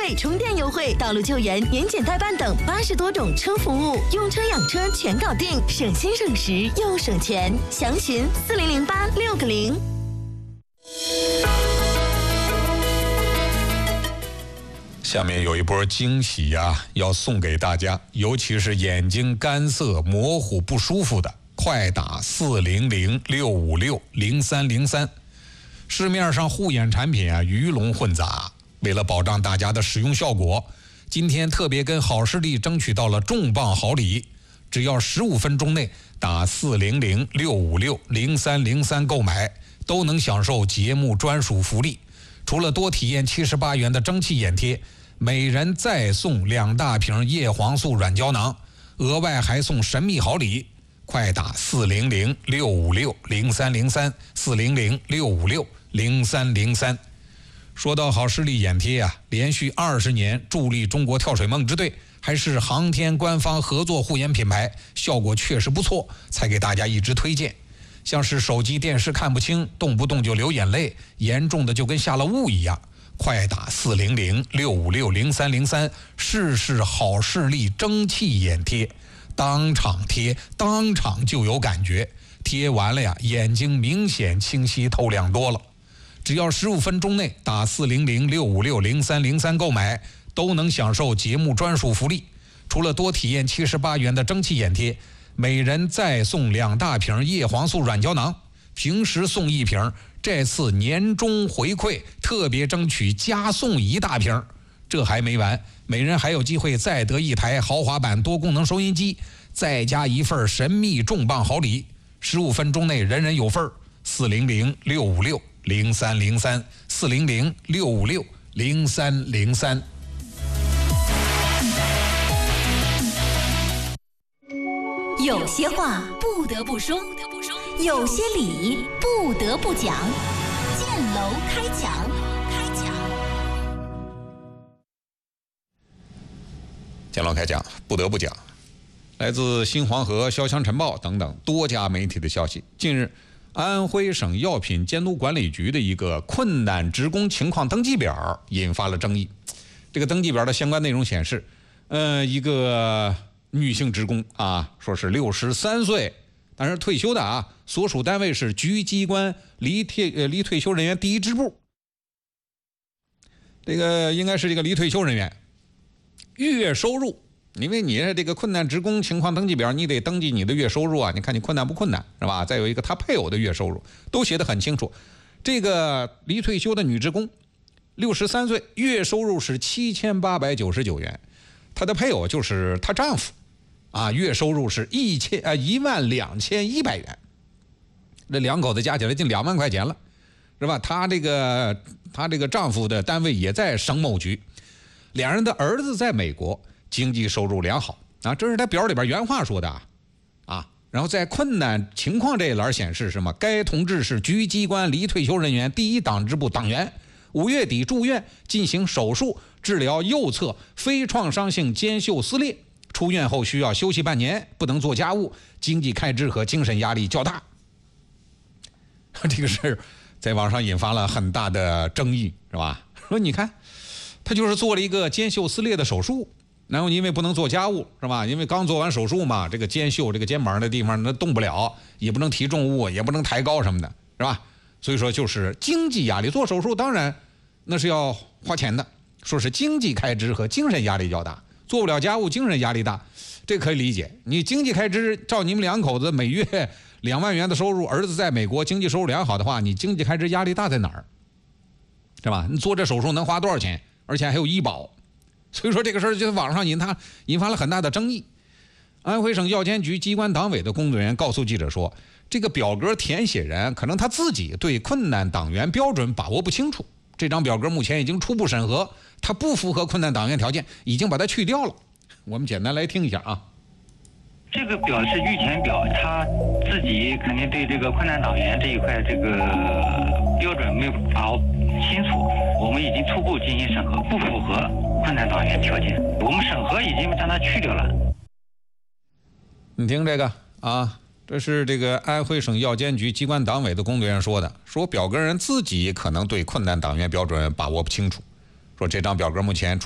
费充电优惠、道路救援、年检代办等80多种车服务，用车养车全搞定，省心省时又省钱。详询4008-6个0。 下面有一波惊喜啊，要送给大家，尤其是眼睛干涩、模糊、不舒服的，快打400-656-0303。市面上护眼产品啊鱼龙混杂，为了保障大家的使用效果，今天特别跟好视力争取到了重磅好礼，只要15分钟内打400-656-0303购买，都能享受节目专属福利。除了多体验78元的蒸汽眼贴，每人再送2大瓶叶黄素软胶囊，额外还送神秘好礼。快打400-656-0303，400-656-0303。说到好视力眼贴啊，连续20年助力中国跳水梦之队，还是航天官方合作护眼品牌，效果确实不错，才给大家一直推荐。像是手机电视看不清，动不动就流眼泪，严重的就跟下了雾一样。快打400-656-0303，试试好视力蒸汽眼贴，当场贴，当场就有感觉，贴完了呀，眼睛明显清晰透亮多了。只要15分钟内打400-656-0303购买，都能享受节目专属福利。除了多体验78元的蒸汽眼贴，每人再送2大瓶叶黄素软胶囊，平时送1瓶，这次年终回馈特别争取加送1大瓶。这还没完，每人还有机会再得1台豪华版多功能收音机，再加1份神秘重磅好礼。15分钟内人人有份。400-656-0303， 400-656-0303。 有些话不得不说，有些理不得不讲。建楼开讲， 建楼开讲，不得不讲。来自新黄河、潇湘晨报等等多家媒体的消息，近日安徽省药品监督管理局的一个困难职工情况登记表引发了争议。这个登记表的相关内容显示，一个女性职工啊，说是63岁，但是退休的啊，所属单位是局机关离退休人员第1支部。这个应该是这个离退休人员，月收入，因为你这个困难职工情况登记表，你得登记你的月收入啊，你看你困难不困难是吧？再有一个他配偶的月收入都写得很清楚。这个离退休的女职工63岁，月收入是7899元，她的配偶就是她丈夫啊，月收入是12100元，这2口子加起来近2万块钱了，是吧？她这个丈夫的单位也在省某局，2人的儿子在美国，经济收入良好啊，这是他表里边原话说的啊。然后在困难情况这一栏显示什么？该同志是局机关离退休人员第1党支部党员，5月底住院进行手术治疗右侧非创伤性肩袖撕裂，出院后需要休息半年，不能做家务，经济开支和精神压力较大。这个事儿在网上引发了很大的争议，是吧？说你看，他就是做了一个肩袖撕裂的手术，然后因为不能做家务，是吧？因为刚做完手术嘛，这个肩袖这个肩膀的地方那动不了，也不能提重物，也不能抬高什么的，是吧？所以说就是经济压力，做手术当然那是要花钱的，说是经济开支和精神压力较大，做不了家务，精神压力大，这可以理解。你经济开支照你们2口子每月2万元的收入，儿子在美国经济收入良好的话，你经济开支压力大在哪儿？是吧？你做这手术能花多少钱？而且还有医保，所以说这个事儿就在网上引发了很大的争议。安徽省药监局机关党委的工作人员告诉记者说，这个表格填写人可能他自己对困难党员标准把握不清楚，这张表格目前已经初步审核，他不符合困难党员条件，已经把它去掉了。我们简单来听一下啊。 这个表是预填表，他自己肯定对这个困难党员这一块这个标准没有把握清楚，我们已经初步进行审核，不符合困难党员条件，我们审核已经将它去掉了。 你听这个啊，这是这个安徽省药监局机关党委的工作人员说的，说表格人自己可能对困难党员标准把握不清楚，说这张表格目前